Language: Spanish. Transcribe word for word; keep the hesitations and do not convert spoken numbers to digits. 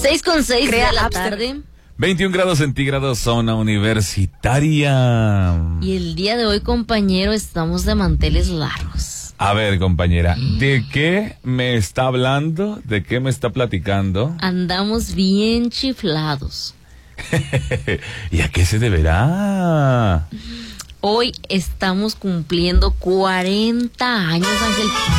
seis con seis de la tarde. veintiún grados centígrados, zona universitaria. Y el día de hoy, compañero, estamos de manteles largos. A ver, compañera, ¿de qué me está hablando? ¿De qué me está platicando? Andamos bien chiflados. ¿Y a qué se deberá? Hoy estamos cumpliendo cuarenta años, Ángel.